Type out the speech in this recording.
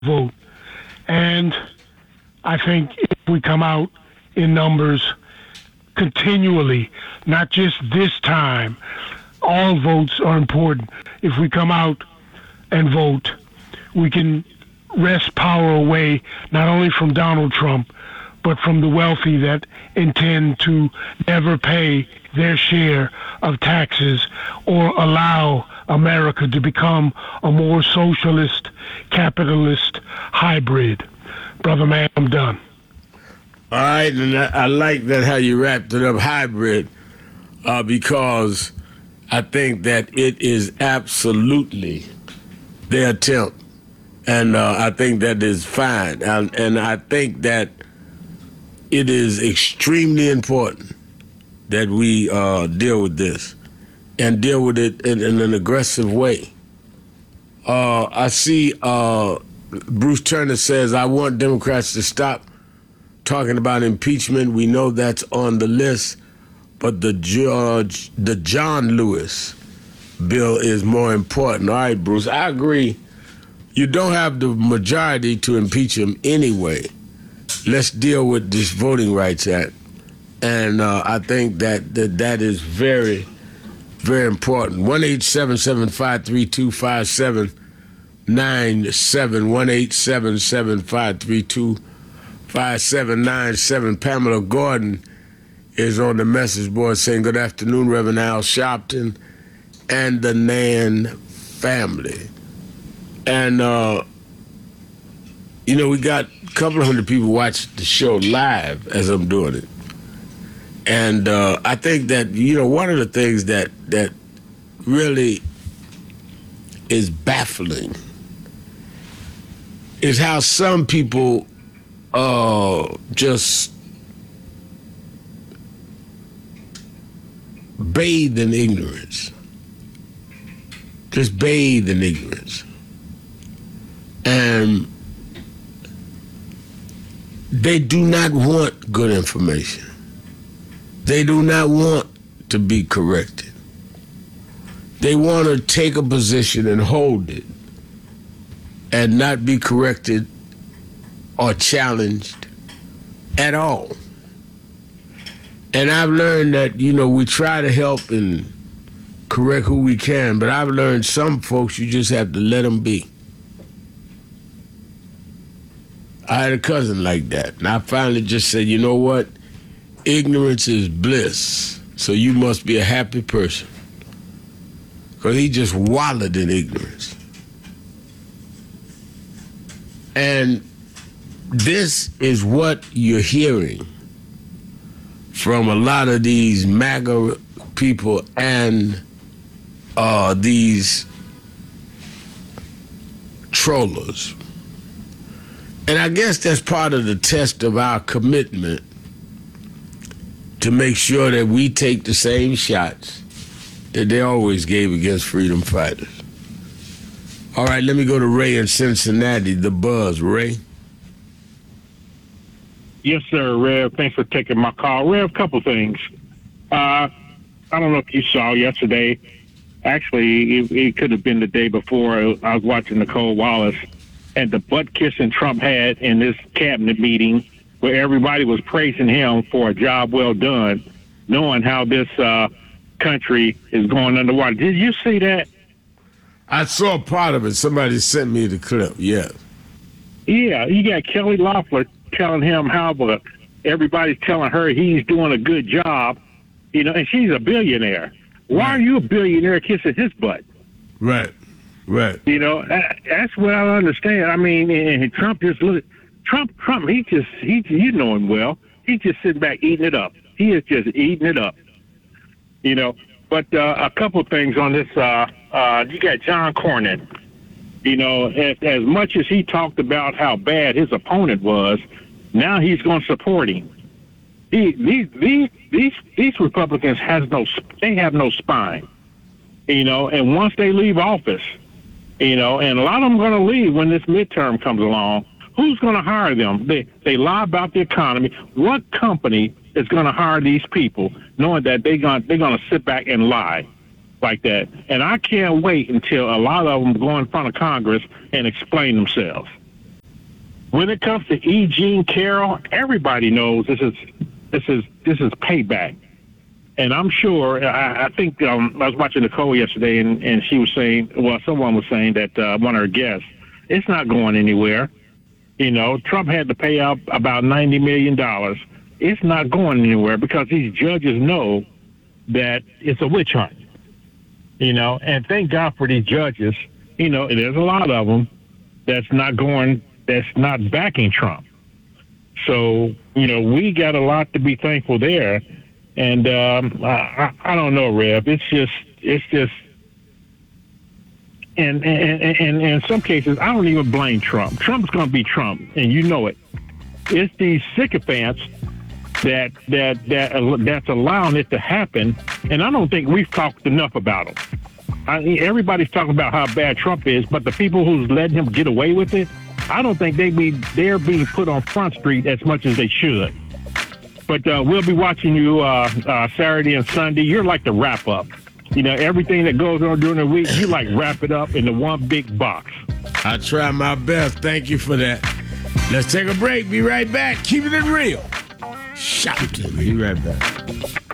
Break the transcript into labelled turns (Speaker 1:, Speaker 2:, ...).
Speaker 1: vote. And I think if we come out in numbers continually, not just this time, all votes are important. If we come out and vote, we can wrest power away not only from Donald Trump, but from the wealthy that intend to never pay their share of taxes or allow America to become a more socialist, capitalist hybrid. Brother man, I'm done.
Speaker 2: All right, and I like that how you wrapped it up, hybrid, because I think that it is absolutely their attempt, and I think that is fine, and I think that it is extremely important that we deal with this and deal with it in an aggressive way. I see Bruce Turner says, I want Democrats to stop talking about impeachment. We know that's on the list, but the John Lewis bill is more important. All right, Bruce, I agree. You don't have the majority to impeach him anyway. Let's deal with this Voting Rights Act. And I think that is very, very important. 1-877-532-5797, 1-877-532-5797. Pamela Gordon is on the message board saying, good afternoon, Reverend Al Sharpton and the Nan family. And, we got a couple of hundred people watch the show live as I'm doing it. And I think that, one of the things that really is baffling is how some people just bathe in ignorance. Just bathe in ignorance. And they do not want good information. They do not want to be corrected. They want to take a position and hold it and not be corrected or challenged at all. And I've learned that, we try to help and correct who we can, but I've learned some folks, you just have to let them be. I had a cousin like that, and I finally just said, you know what? Ignorance is bliss, so you must be a happy person. Because he just wallowed in ignorance. And this is what you're hearing from a lot of these MAGA people and these trollers. And I guess that's part of the test of our commitment to make sure that we take the same shots that they always gave against freedom fighters. All right, let me go to Ray in Cincinnati, the Buzz. Ray?
Speaker 3: Yes, sir, Rev. Thanks for taking my call. Rev, a couple things. I don't know if you saw yesterday. Actually, it could have been the day before. I was watching Nicole Wallace and the butt kissing Trump had in this cabinet meeting where everybody was praising him for a job well done, knowing how this country is going underwater. Did you see that?
Speaker 2: I saw part of it. Somebody sent me the clip, yeah.
Speaker 3: Yeah, you got Kelly Loeffler telling him how everybody's telling her he's doing a good job, and she's a billionaire. Why are you a billionaire kissing his butt?
Speaker 2: Right.
Speaker 3: That's what I don't understand. I mean, and Trump just Trump, he's you know him well. He's just sitting back eating it up. He is just eating it up. But a couple things on this. You got John Cornyn. As much as he talked about how bad his opponent was, now he's going to support him. These Republicans have no spine. And once they leave office, and a lot of them are going to leave when this midterm comes along. Who's going to hire them? They lie about the economy. What company is going to hire these people, knowing that they're going to sit back and lie like that? And I can't wait until a lot of them go in front of Congress and explain themselves. when it comes to E. Jean Carroll, everybody knows this is payback. And I'm sure, I think I was watching Nicole yesterday, and she was saying, well, someone was saying that one of her guests, it's not going anywhere. Trump had to pay out about $90 million. It's not going anywhere because these judges know that it's a witch hunt. And thank God for these judges. There's a lot of them that's not backing Trump. So, we got a lot to be thankful there. And I don't know, Rev. It's just, and in some cases, I don't even blame Trump. Trump's going to be Trump, and you know it. It's these sycophants that's allowing it to happen, and I don't think we've talked enough about them. Everybody's talking about how bad Trump is, but the people who's letting him get away with it, I don't think they're being put on Front Street as much as they should. But we'll be watching you Saturday and Sunday. You're like the wrap up. Everything that goes on during the week, you like wrap it up into one big box.
Speaker 2: I try my best. Thank you for that. Let's take a break. Be right back. Keeping it real. Shout. Be right back.